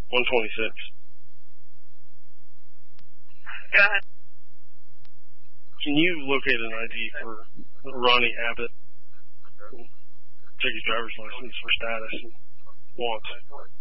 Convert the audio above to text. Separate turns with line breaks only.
126.
Go ahead.
Can you locate an ID for Ronnie Abbott? Check his driver's license for status and wants.